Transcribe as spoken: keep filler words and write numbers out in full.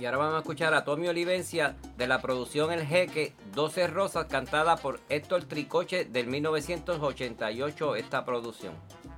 Y ahora vamos a escuchar a Tommy Olivencia de la producción El Jeque, doce Rosas, cantada por Héctor Tricoche del mil novecientos ochenta y ocho, esta producción.